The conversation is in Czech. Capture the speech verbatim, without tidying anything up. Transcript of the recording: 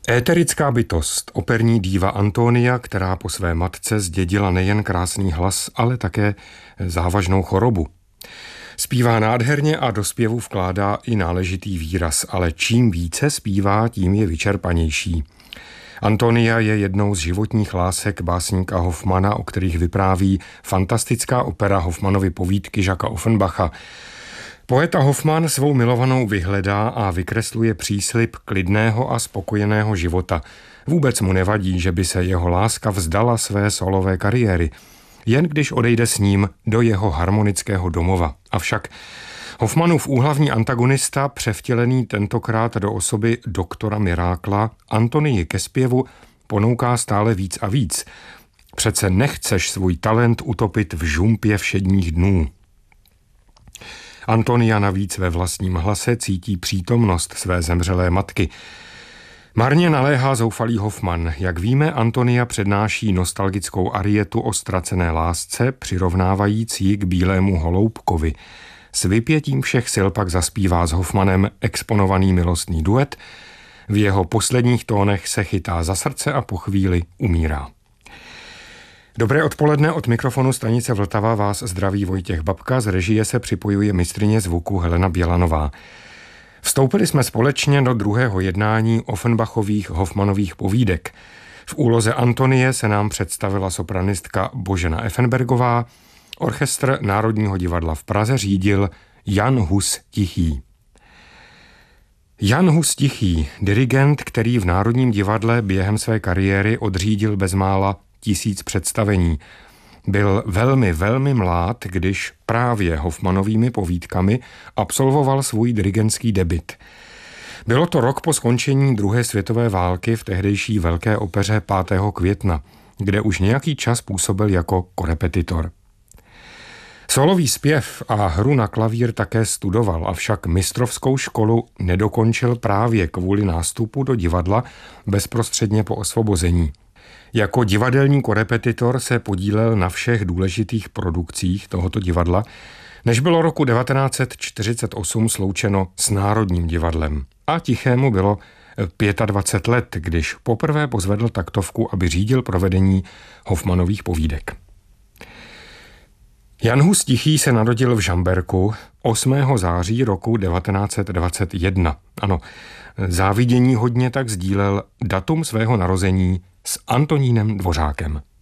Éterická bytost, operní díva Antonia, která po své matce zdědila nejen krásný hlas, ale také závažnou chorobu. Zpívá nádherně a do zpěvu vkládá i náležitý výraz, ale čím více zpívá, tím je vyčerpanější. Antonia je jednou z životních lásek básníka Hofmanna, o kterých vypráví fantastická opera Hofmannovy povídky Jacquesa Offenbacha. Poeta Hofmann svou milovanou vyhledá a vykresluje příslib klidného a spokojeného života. Vůbec mu nevadí, že by se jeho láska vzdala své solové kariéry, jen když odejde s ním do jeho harmonického domova. Avšak Hofmannův úhlavní antagonista, převtělený tentokrát do osoby doktora Mirákla, Antonii ke zpěvu ponouká stále víc a víc. Přece nechceš svůj talent utopit v žumpě všedních dnů. Antonia navíc ve vlastním hlase cítí přítomnost své zemřelé matky. Marně naléhá zoufalý Hofmann. Jak víme, Antonia přednáší nostalgickou arietu o ztracené lásce, přirovnávajíc ji k bílému holoubkovi. S vypětím všech sil pak zaspívá s Hofmannem exponovaný milostný duet. V jeho posledních tónech se chytá za srdce a po chvíli umírá. Dobré odpoledne, od mikrofonu stanice Vltava vás zdraví Vojtěch Babka, z režie se připojuje mistryně zvuku Helena Bělanová. Vstoupili jsme společně do druhého jednání Offenbachových Hofmannových povídek. V úloze Antonie se nám představila sopranistka Božena Effenbergová, orchestr Národního divadla v Praze řídil Jan Hus Tichý. Jan Hus Tichý, dirigent, který v Národním divadle během své kariéry odřídil bezmála tisíc představení. Byl velmi, velmi mlád, když právě Hofmannovými povídkami absolvoval svůj dirigentský debut. Bylo to rok po skončení druhé světové války v tehdejší Velké opeře pátého května, kde už nějaký čas působil jako korepetitor. Solový zpěv a hru na klavír také studoval, avšak mistrovskou školu nedokončil právě kvůli nástupu do divadla bezprostředně po osvobození. Jako divadelní korepetitor se podílel na všech důležitých produkcích tohoto divadla, než bylo roku devatenáct set čtyřicet osm sloučeno s Národním divadlem. A Tichému bylo dvacet pět let, když poprvé pozvedl taktovku, aby řídil provedení Hofmannových povídek. Jan Hus Tichý se narodil v Žamberku osmého září roku devatenáct set dvacet jedna. Ano, závidění hodně tak sdílel datum svého narození s Antonínem Dvořákem.